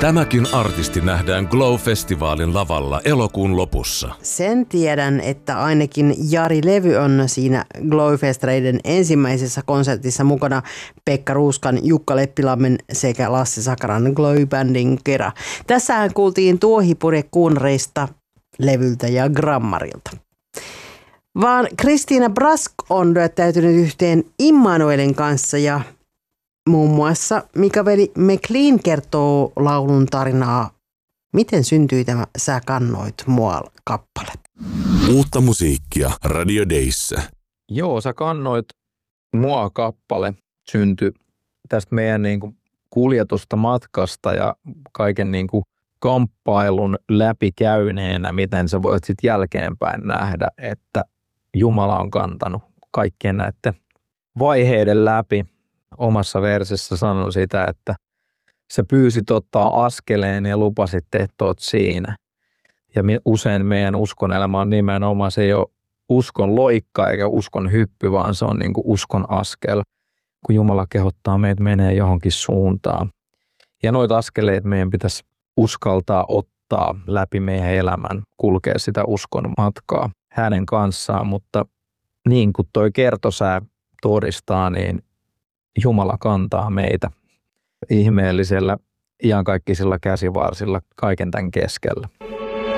Tämäkin artisti nähdään Glow-festivaalin lavalla elokuun lopussa. Sen tiedän, että ainakin Jari Levy on siinä Glow-festareiden ensimmäisessä konsertissa mukana Pekka Ruuskan, Jukka Leppilammen sekä Lassi Sakaran Glow-bändin kera. Tässähän kuultiin Tuohipure Kuunreista levyltä ja Grammarilta. Vaan Kristiina Brask on lyöttäytynyt yhteen Immanuelin kanssa ja muun muassa Mika-veli McLean kertoo laulun tarinaa. Miten syntyi tämä Sä kannoit mua -kappale? Uutta musiikkia Radio Dayssä. Joo, Sä kannoit mua -kappale syntyi tästä meidän kuljetusta matkasta ja kaiken kamppailun läpikäyneenä, miten sä voit sitten jälkeenpäin nähdä, että Jumala on kantanut kaikkien näiden vaiheiden läpi. Omassa versissä sanoi sitä, että sä pyysit ottaa askeleen ja lupasit, että oot siinä. Ja usein meidän uskonelämä on nimenomaan, se ei ole uskon loikka eikä uskon hyppy, vaan se on uskon askel, kun Jumala kehottaa meitä menee johonkin suuntaan. Ja noita askeleita meidän pitäisi uskaltaa ottaa läpi meidän elämän, kulkea sitä uskon matkaa hänen kanssaan, mutta niin kuin toi kertosää todistaa, niin Jumala kantaa meitä ihmeellisellä iankaikkisilla käsivarsilla kaiken tämän keskellä.